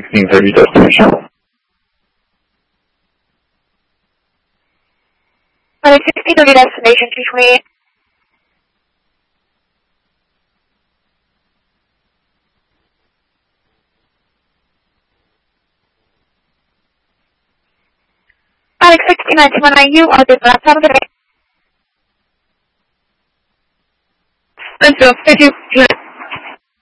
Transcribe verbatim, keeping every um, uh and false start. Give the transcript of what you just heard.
sixteen thirty destination. Alex sixteen thirty destination two twenty-eight. Alex sixteen nine two one nine, you are the last time of the day. Thank you. Thank you.